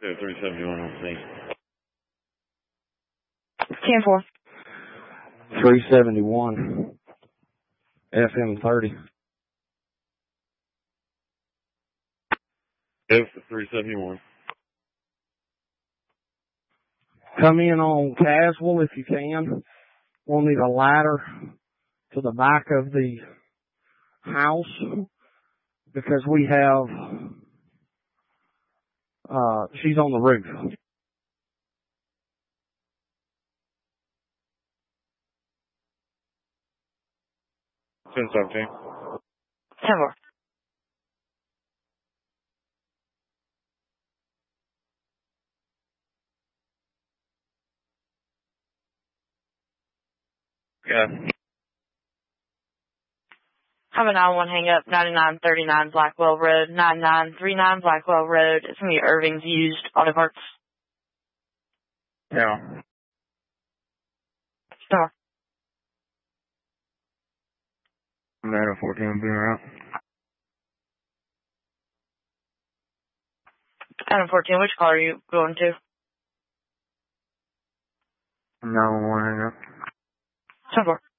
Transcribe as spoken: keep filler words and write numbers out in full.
Yeah, three seventy-one on scene. ten four. three seventy-one. F M thirty. F three seventy-one. Come in on Caswell if you can. We'll need a ladder to the back of the house because we have, uh, she's on the roof. ten seventeen. ten four. Yeah. Have a nine one hang up, ninety-nine thirty-nine Blackwell Road, nine nine three nine Blackwell Road. It's going to be Irving's Used Auto Parts. Yeah. Star. nine fourteen, being around. Adam fourteen, which call are you going to? nine one one, hang up. ten four.